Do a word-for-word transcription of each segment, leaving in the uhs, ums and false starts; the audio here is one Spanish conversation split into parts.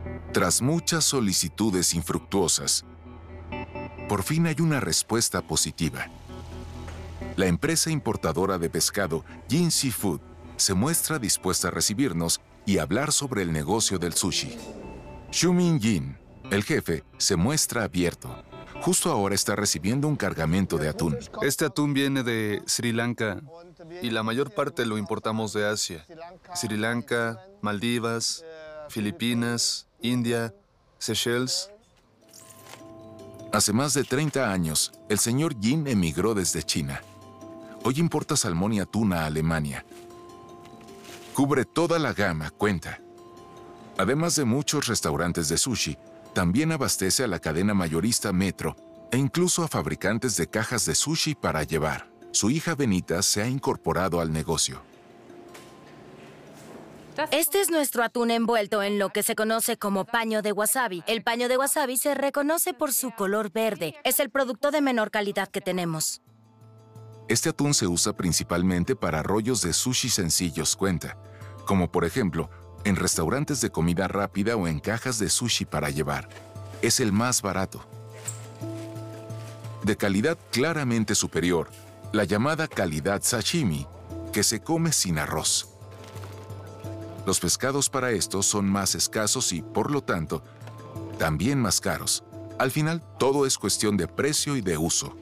Tras muchas solicitudes infructuosas, por fin hay una respuesta positiva. La empresa importadora de pescado Jin Seafood se muestra dispuesta a recibirnos y hablar sobre el negocio del sushi. Xiumin Jin, el jefe, se muestra abierto. Justo ahora está recibiendo un cargamento de atún. Este atún viene de Sri Lanka y la mayor parte lo importamos de Asia. Sri Lanka, Maldivas, Filipinas, India, Seychelles. Hace más de treinta años, el señor Jin emigró desde China. Hoy importa salmón y atún a Alemania. Cubre toda la gama, cuenta. Además de muchos restaurantes de sushi, también abastece a la cadena mayorista Metro e incluso a fabricantes de cajas de sushi para llevar. Su hija Benita se ha incorporado al negocio. Este es nuestro atún envuelto en lo que se conoce como paño de wasabi. El paño de wasabi se reconoce por su color verde. Es el producto de menor calidad que tenemos. Este atún se usa principalmente para rollos de sushi sencillos, cuenta, como por ejemplo, en restaurantes de comida rápida o en cajas de sushi para llevar. Es el más barato. De calidad claramente superior, la llamada calidad sashimi, que se come sin arroz. Los pescados para esto son más escasos y, por lo tanto, también más caros. Al final, todo es cuestión de precio y de uso.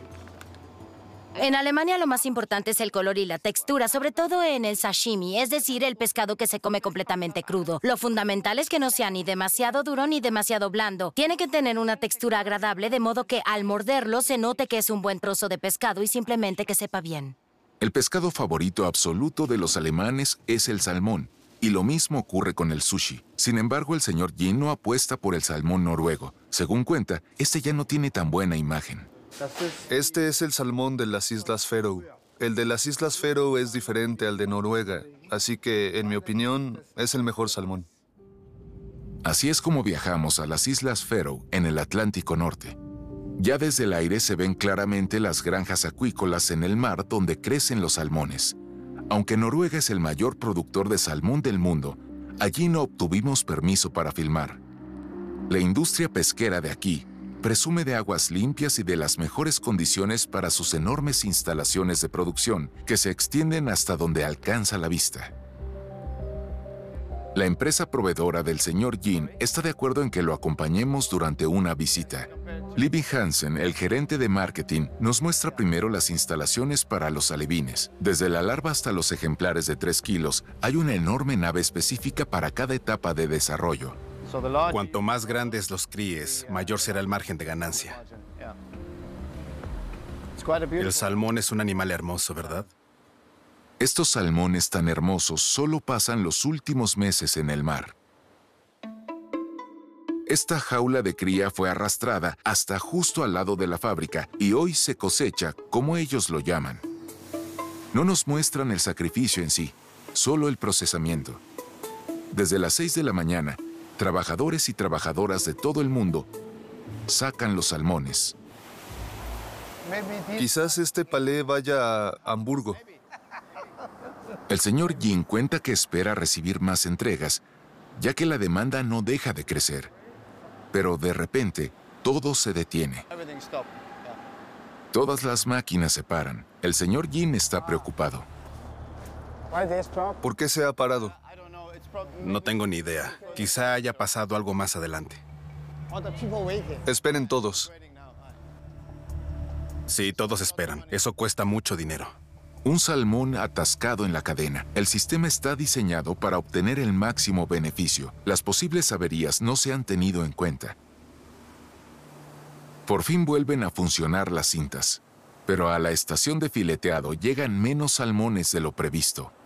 En Alemania lo más importante es el color y la textura, sobre todo en el sashimi, es decir, el pescado que se come completamente crudo. Lo fundamental es que no sea ni demasiado duro ni demasiado blando. Tiene que tener una textura agradable, de modo que al morderlo se note que es un buen trozo de pescado y simplemente que sepa bien. El pescado favorito absoluto de los alemanes es el salmón, y lo mismo ocurre con el sushi. Sin embargo, el señor Jin no apuesta por el salmón noruego. Según cuenta, este ya no tiene tan buena imagen. Este es el salmón de las Islas Faroe. El de las Islas Faroe es diferente al de Noruega, así que, en mi opinión, es el mejor salmón. Así es como viajamos a las Islas Faroe, en el Atlántico Norte. Ya desde el aire se ven claramente las granjas acuícolas en el mar donde crecen los salmones. Aunque Noruega es el mayor productor de salmón del mundo, allí no obtuvimos permiso para filmar. La industria pesquera de aquí presume de aguas limpias y de las mejores condiciones para sus enormes instalaciones de producción, que se extienden hasta donde alcanza la vista. La empresa proveedora del señor Jin está de acuerdo en que lo acompañemos durante una visita. Libby Hansen, el gerente de marketing, nos muestra primero las instalaciones para los alevines. Desde la larva hasta los ejemplares de tres kilos, hay una enorme nave específica para cada etapa de desarrollo. Cuanto más grandes los críes, mayor será el margen de ganancia. El salmón es un animal hermoso, ¿verdad? Estos salmones tan hermosos solo pasan los últimos meses en el mar. Esta jaula de cría fue arrastrada hasta justo al lado de la fábrica y hoy se cosecha, como ellos lo llaman. No nos muestran el sacrificio en sí, solo el procesamiento. Desde las seis de la mañana, trabajadores y trabajadoras de todo el mundo sacan los salmones. Quizás este palé vaya a Hamburgo. El señor Jin cuenta que espera recibir más entregas, ya que la demanda no deja de crecer. Pero de repente, todo se detiene. Todas las máquinas se paran. El señor Jin está preocupado. ¿Por qué se ha parado? No tengo ni idea. Quizá haya pasado algo más adelante. Esperen todos. Sí, todos esperan. Eso cuesta mucho dinero. Un salmón atascado en la cadena. El sistema está diseñado para obtener el máximo beneficio. Las posibles averías no se han tenido en cuenta. Por fin vuelven a funcionar las cintas, pero a la estación de fileteado llegan menos salmones de lo previsto.